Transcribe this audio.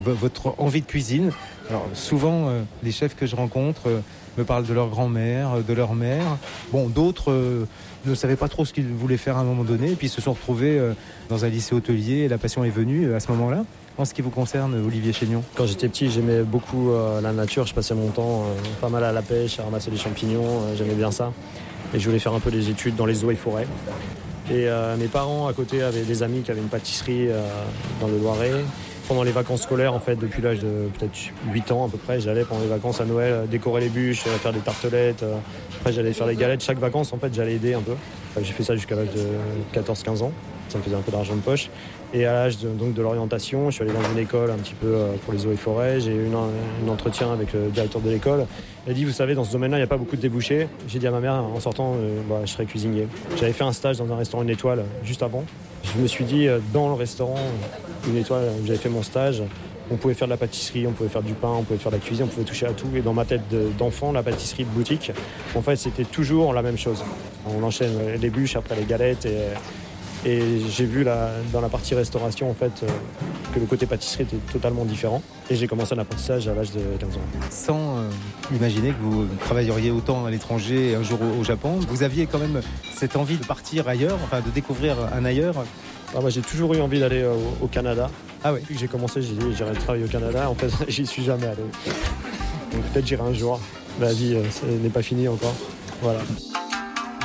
Votre envie de cuisine, alors souvent les chefs que je rencontre me parlent de leur grand-mère, de leur mère. Bon, d'autres ne savaient pas trop ce qu'ils voulaient faire à un moment donné et puis se sont retrouvés dans un lycée hôtelier et la passion est venue à ce moment-là. En ce qui vous concerne, Olivier Chénion? Quand j'étais petit, j'aimais beaucoup la nature. Je passais mon temps pas mal à la pêche, à ramasser des champignons. J'aimais bien ça. Et je voulais faire un peu des études dans les eaux et forêts. Et mes parents, à côté, avaient des amis qui avaient une pâtisserie dans le Loiret. Pendant les vacances scolaires, en fait, depuis l'âge de peut-être 8 ans à peu près, j'allais pendant les vacances à Noël décorer les bûches, faire des tartelettes. Après, j'allais faire les galettes. Chaque vacances, en fait, j'allais aider un peu. J'ai fait ça jusqu'à l'âge de 14-15 ans. Ça me faisait un peu d'argent de poche. Et à l'âge de l'orientation, je suis allé dans une école un petit peu pour les eaux et forêts. J'ai eu un entretien avec le directeur de l'école. Il a dit, vous savez, dans ce domaine-là, il n'y a pas beaucoup de débouchés. J'ai dit à ma mère, en sortant, je serai cuisinier. J'avais fait un stage dans un restaurant Une Étoile juste avant. Je me suis dit, dans le restaurant Une Étoile où j'avais fait mon stage, on pouvait faire de la pâtisserie, on pouvait faire du pain, on pouvait faire de la cuisine, on pouvait toucher à tout. Et dans ma tête d'enfant, la pâtisserie de boutique, en fait, c'était toujours la même chose. On enchaîne les bûches, après les galettes. Et j'ai vu dans la partie restauration en fait, que le côté pâtisserie était totalement différent. Et j'ai commencé l'apprentissage à l'âge de 15 ans. Sans imaginer que vous travailleriez autant à l'étranger et un jour au Japon, vous aviez quand même cette envie de partir ailleurs, enfin de découvrir un ailleurs? Moi, j'ai toujours eu envie d'aller au Canada. Ah oui. Depuis que j'ai commencé, j'ai dit j'irai travailler au Canada. En fait, j'y suis jamais allé. Donc peut-être j'irai un jour. La vie n'est pas finie encore. Voilà.